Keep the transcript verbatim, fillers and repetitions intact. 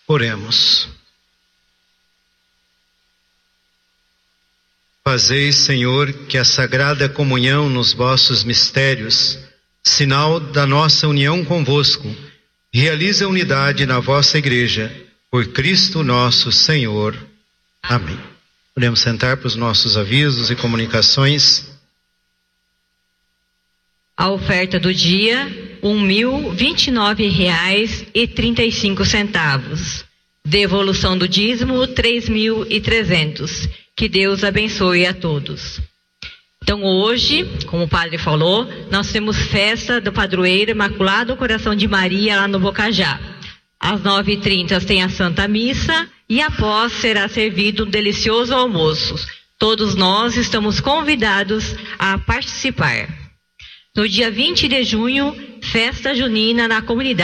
Oremos. Fazei, Senhor, que a sagrada comunhão nos vossos mistérios, sinal da nossa união convosco, realize a unidade na vossa igreja, por Cristo nosso Senhor. Amém. Podemos sentar para os nossos avisos e comunicações. A oferta do dia, um mil vinte e nove reais e trinta e cinco centavos. Devolução do dízimo, três mil e trezentos. Que Deus abençoe a todos. Então hoje, como o padre falou, nós temos festa do padroeiro Imaculado Coração de Maria lá no Bocajá. Às nove e trinta tem a Santa Missa e após será servido um delicioso almoço. Todos nós estamos convidados a participar. No dia vinte de junho, festa junina na comunidade.